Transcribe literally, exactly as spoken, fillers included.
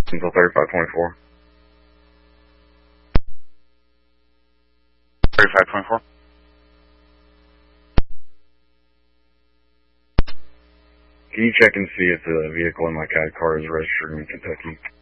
Until thirty-five twenty-four. thirty-five twenty-four. Can you check and see if the vehicle in my C A D car is registered in Kentucky?